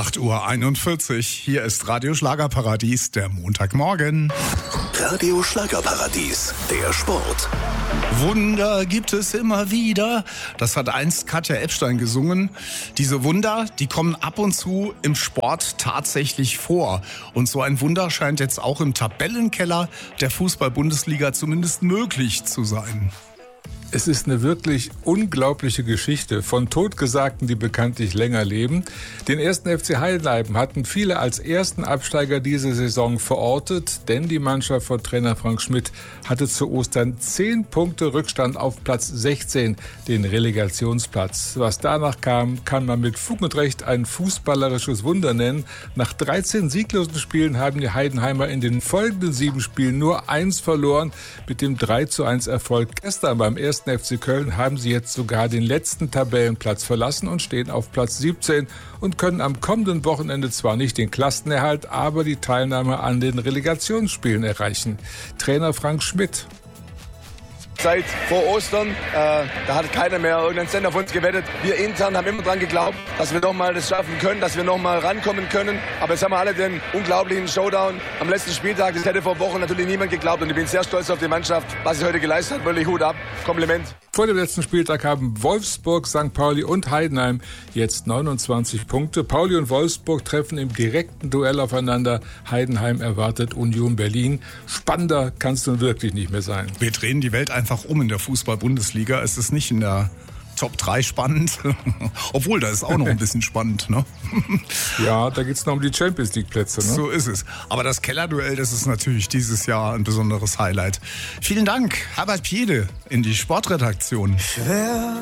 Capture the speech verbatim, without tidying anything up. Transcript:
acht Uhr einundvierzig. Hier ist Radio Schlagerparadies, der Montagmorgen. Radio Schlagerparadies, der Sport. Wunder gibt es immer wieder. Das hat einst Katja Epstein gesungen. Diese Wunder, die kommen ab und zu im Sport tatsächlich vor. Und so ein Wunder scheint jetzt auch im Tabellenkeller der Fußball-Bundesliga zumindest möglich zu sein. Es ist eine wirklich unglaubliche Geschichte von Totgesagten, die bekanntlich länger leben. Den ersten F C Heidenheim hatten viele als ersten Absteiger diese Saison verortet, denn die Mannschaft von Trainer Frank Schmidt hatte zu Ostern zehn Punkte Rückstand auf Platz sechzehn, den Relegationsplatz. Was danach kam, kann man mit Fug und Recht ein fußballerisches Wunder nennen. Nach dreizehn sieglosen Spielen haben die Heidenheimer in den folgenden sieben Spielen nur eins verloren. Mit dem drei zu eins Erfolg gestern beim ersten F C Köln haben sie jetzt sogar den letzten Tabellenplatz verlassen und stehen auf Platz siebzehn und können am kommenden Wochenende zwar nicht den Klassenerhalt, aber die Teilnahme an den Relegationsspielen erreichen. Trainer Frank Schmidt. Seit vor Ostern, äh, da hat keiner mehr irgendeinen Cent auf uns gewettet. Wir intern haben immer dran geglaubt, dass wir noch mal das schaffen können, dass wir noch mal rankommen können. Aber jetzt haben wir alle den unglaublichen Showdown am letzten Spieltag. Das hätte vor Wochen natürlich niemand geglaubt. Und ich bin sehr stolz auf die Mannschaft, was sie heute geleistet hat. Wirklich Hut ab, Kompliment. Vor dem letzten Spieltag haben Wolfsburg, Sankt Pauli und Heidenheim jetzt neunundzwanzig Punkte. Pauli und Wolfsburg treffen im direkten Duell aufeinander. Heidenheim erwartet Union Berlin. Spannender kann es nun wirklich nicht mehr sein. Wir drehen die Welt einfach um in der Fußball-Bundesliga. Es ist nicht in der Top drei spannend. Obwohl, da ist auch noch ein bisschen spannend, ne? Ja, da geht es noch um die Champions League-Plätze, ne? So ist es. Aber das Kellerduell, das ist natürlich dieses Jahr ein besonderes Highlight. Vielen Dank, Herbert Piede in die Sportredaktion. Schwer